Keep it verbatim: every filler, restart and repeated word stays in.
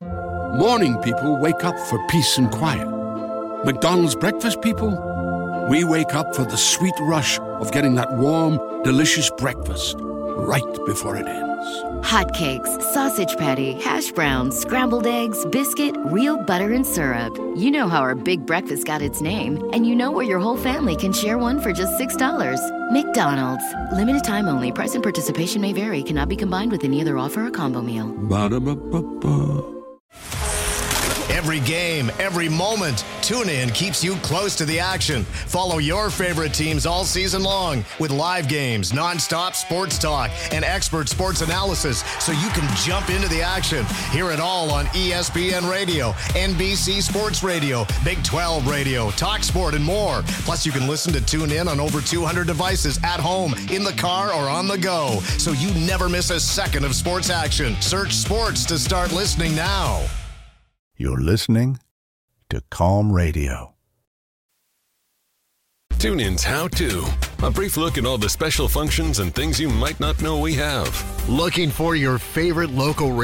Morning people wake up for peace and quiet. McDonald's breakfast people, we wake up for the sweet rush of getting that warm, delicious breakfast right before it ends. Hotcakes, sausage patty, hash browns, scrambled eggs, biscuit, real butter and syrup. You know how our big breakfast got its name, and you know where your whole family can share one for just six dollars. McDonald's. Limited time only. Price and participation may vary. Cannot be combined with any other offer or combo meal. Ba-da-ba-ba-ba. Every game, every moment, TuneIn keeps you close to the action. Follow your favorite teams all season long with live games, nonstop sports talk, and expert sports analysis so you can jump into the action. Hear it all on E S P N Radio, N B C Sports Radio, Big twelve Radio, TalkSport, and more. Plus, you can listen to TuneIn on over two hundred devices at home, in the car, or on the go, so you never miss a second of sports action. Search sports to start listening now. You're listening to Calm Radio. TuneIn's How To. A brief look at all the special functions and things you might not know we have. Looking for your favorite local